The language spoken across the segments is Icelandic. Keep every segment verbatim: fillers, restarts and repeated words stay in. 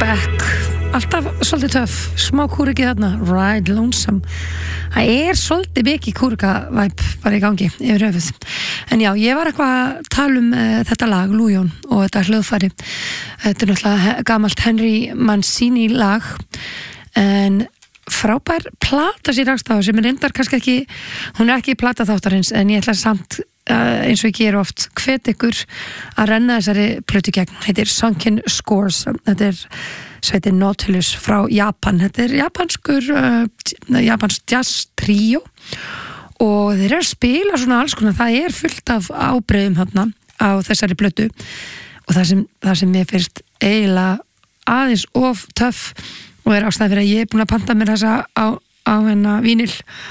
back, alltaf svolítið töff, smá kúriki þarna, Ride Lonesome. Það er svolítið mikið kúrika-væp bara í gangi yfir höfuð. En já, ég var eitthvað að tala um uh, þetta lag, Lújón, og þetta hljóðfæri. Þetta er náttúrulega gamalt Henry Mancini lag, en frábær plata sér dagstaf sem er reyndar kannski ekki, hún er ekki plata þáttarins, en ég ætla samt uh, eins og ég ger oft hvet ykkur að renna þessari plötu gegn. Þetta er Sunken Scores, þetta er sveitir Nautilus frá Japan. Þetta er japanskur uh, japansk jazz tríó og þeir eru að spila svona alls konar, það er fullt af ábreyðum þarna á þessari plötu og það sem, það sem mér finnst eiginlega aðeins of töff og er ástæða fyrir að ég er búin að panta mér þessa á, á hennar vínil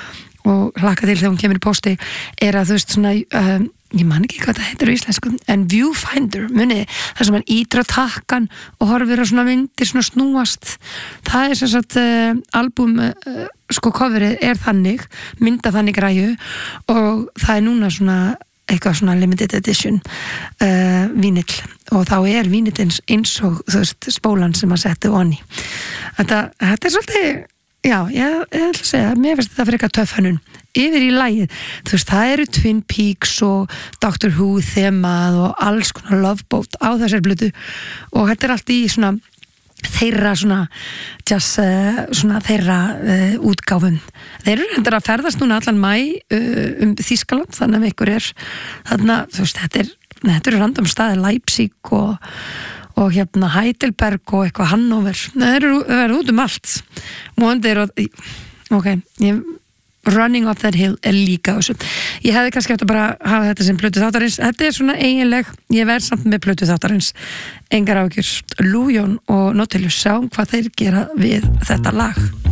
og hlakka til þegar hún kemur í posti er að þú veist svona um, ég man ekki hvað það heitir á íslensku en Viewfinder, muni, það sem hann ídra takkan og horfir á svona myndir svona snúast, það er sem sagt uh, album, uh, sko coverið er þannig, mynda þannig græju og það er núna svona eitthvað svona limited edition uh, vínill og þá er vínillinn eins og þú veist spólan sem að setja onni þetta, þetta er svolítið já, ég, ég ætla að segja, mér finnst þetta fyrir eitthvað töff hönnun yfir í lagið, þú veist, það eru Twin Peaks og Doctor Who þemað og alls konar Love Boat á þessari blötu og þetta er allt í svona þeirra svona just, uh, svona þeirra uh, útgáfum þeir eru hendur að ferðast núna allan mæ uh, um Þýskaland, þannig að ykkur er þarna, þú veist, þetta er þetta eru random staði, Leipzig og, og hérna Heidelberg og eitthvað Hannover, þeir eru, eru út um allt vonandi eru ok, ég Running Up That Hill er líka þessu. Ég hefði kannski eftir bara að hafa þetta sem plötu þáttarins. Þetta er svona eiginleg, ég verð samt með plötu þáttarins. Engar áhyggjur. Lújón og Nautilus, sjáum hvað þeir gera við þetta lag.